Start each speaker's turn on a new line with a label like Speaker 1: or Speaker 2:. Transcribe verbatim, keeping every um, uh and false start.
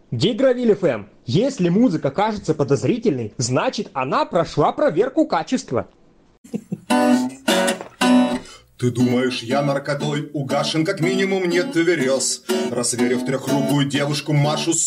Speaker 1: Гигровиль эф эм. Если музыка кажется подозрительной, значит она прошла проверку качества.
Speaker 2: Ты думаешь, я наркотой угашен, как минимум не тверез, раз верю в трехрукую девушку Машу